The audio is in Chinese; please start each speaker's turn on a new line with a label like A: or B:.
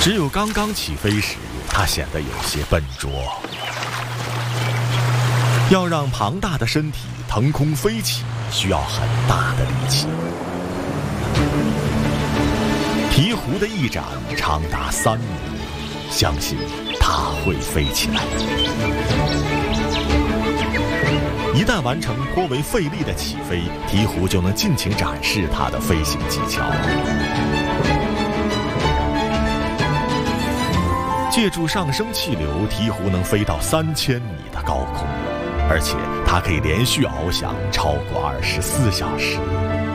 A: 只有刚刚起飞时，它显得有些笨拙。要让庞大的身体腾空飞起，需要很大的力气。鹈鹕的翼展长达3米，相信它会飞起来。一旦完成颇为费力的起飞，鹈鹕就能尽情展示它的飞行技巧。借助上升气流，鹈鹕能飞到3000米的高空，而且它可以连续翱翔超过24小时。